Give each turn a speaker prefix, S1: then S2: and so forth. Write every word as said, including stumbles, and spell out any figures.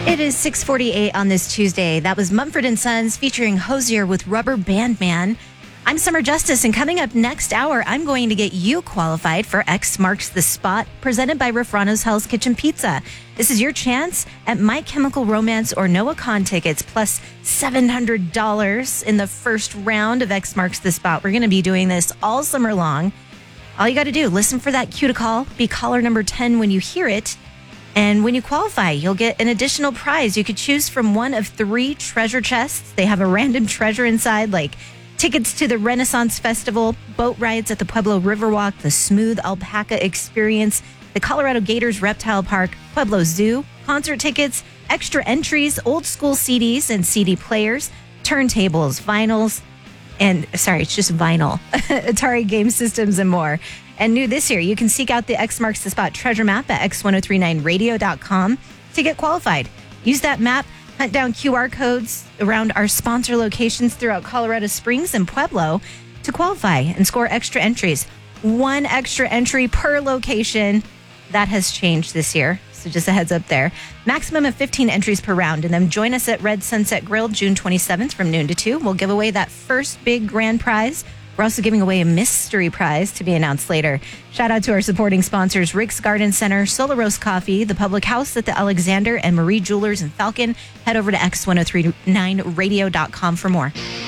S1: It is six forty-eight on this Tuesday. That was Mumford and Sons featuring Hosier with Rubber Band Man. I'm Summer Justice, and coming up next hour, I'm going to get you qualified for X Marks the Spot, presented by Rafrano's Hell's Kitchen Pizza. This is your chance at My Chemical Romance or Noah Kahn tickets, plus seven hundred dollars in the first round of X Marks the Spot. We're going to be doing this all summer long. All you got to do, listen for that cue to call, be caller number ten when you hear it. And when you qualify, you'll get an additional prize. You could choose from one of three treasure chests. They have a random treasure inside, like tickets to the Renaissance Festival, boat rides at the Pueblo Riverwalk, the Smooth Alpaca Experience, the Colorado Gators Reptile Park, Pueblo Zoo, concert tickets, extra entries, old school C Ds and C D players, turntables, vinyls, and, sorry, it's just vinyl, Atari game systems, and more. And new this year, you can seek out the X Marks the Spot treasure map at x ten thirty-nine radio dot com to get qualified. Use that map, hunt down Q R codes around our sponsor locations throughout Colorado Springs and Pueblo to qualify and score extra entries. One extra entry per location. That has changed this year, so just a heads up there. Maximum of fifteen entries per round, and then join us at Red Sunset Grill June twenty-seventh from noon to two. We'll give away that first big grand prize. We're also giving away a mystery prize to be announced later. Shout out to our supporting sponsors, Rick's Garden Center, Solaros Coffee, the Public House at the Alexander, and Marie Jewelers and Falcon. Head over to x ten thirty-nine radio dot com for more.